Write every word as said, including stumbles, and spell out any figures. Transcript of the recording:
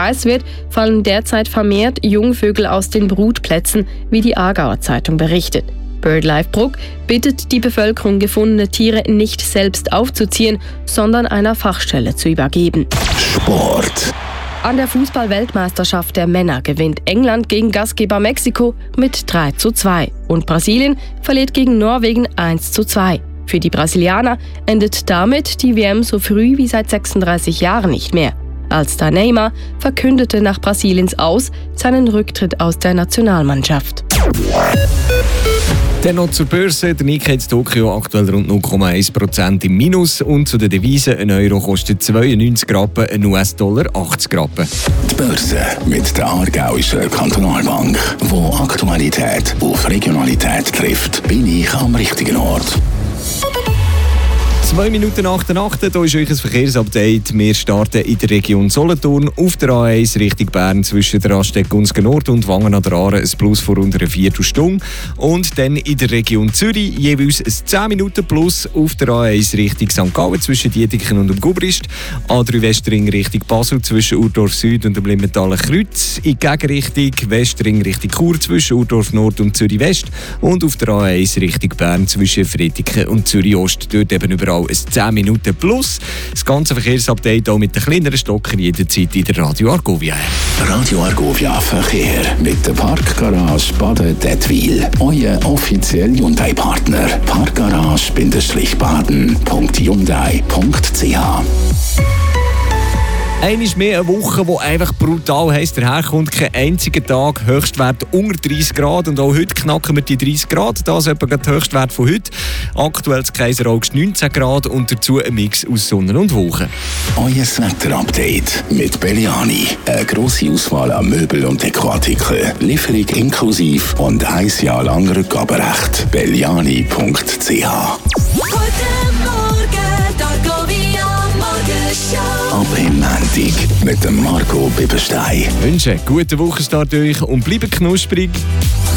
heiß wird, fallen derzeit vermehrt Jungvögel aus den Brutplätzen, wie die Aargauer Zeitung berichtet. BirdLife Bruck bittet die Bevölkerung, gefundene Tiere nicht selbst aufzuziehen, sondern einer Fachstelle zu übergeben. Sport. An der Fußball-Weltmeisterschaft der Männer gewinnt England gegen Gastgeber Mexiko mit drei zu zwei und Brasilien verliert gegen Norwegen eins zu zwei. Für die Brasilianer endet damit die W M so früh wie seit sechsunddreißig Jahren nicht mehr. Als-Star Neymar verkündete nach Brasiliens Aus seinen Rücktritt aus der Nationalmannschaft. Dann noch zur Börse. Der Nikkei in Tokio aktuell rund null Komma eins Prozent im Minus. Und zu den Devisen: ein Euro kostet zweiundneunzig Rappen, ein U S-Dollar achtzig Rappen. Die Börse mit der Aargauischen Kantonalbank, wo Aktualität auf Regionalität trifft, bin ich am richtigen Ort. Zwei Minuten nach der Nacht, hier ist euch ein Verkehrsupdate. Wir starten in der Region Solothurn auf der A eins Richtung Bern zwischen der Raststätte Gunzgen Nord und Wangen an der Aare ein Plus von rund einer Viertelstunde. Und dann in der Region Zürich jeweils ein zehn Minuten Plus auf der A eins Richtung Sankt Gallen zwischen Dietiken und dem Gubrist. A drei Westring Richtung Basel zwischen Urdorf Süd und dem Limmentaler Kreuz. In Gegenrichtung Westring Richtung Chur zwischen Urdorf Nord und Zürich West. Und auf der A eins Richtung Bern zwischen Friediken und Zürich Ost. Dort eben überall ein zehn Minuten Plus. Das ganze Verkehrsupdate auch mit den kleineren Stockern jederzeit in der Radio Argovia. Radio Argovia Verkehr mit der Parkgarage Baden-Dettwil. Euer offizieller Hyundai-Partner. Parkgarage-baden punkt hyundai punkt c h. Einmal mehr eine Woche, die einfach brutal heisst. Daherkommt kein einziger Tag Höchstwert unter dreißig Grad. Und auch heute knacken wir die dreißig Grad. Das ist etwa der Höchstwert von heute. Aktuell das Kaiseraugst neunzehn Grad und dazu ein Mix aus Sonne und Wolken. Euer Wetterupdate mit Belliani. Eine grosse Auswahl an Möbel und Dekoartikeln. Lieferung inklusiv und ein Jahr lang Rückgaberecht. belliani punkt c h. Ab im Montag mit dem Marco Bibberstein. Ich wünsche einen guten Wochenstart euch und bleibt knusprig.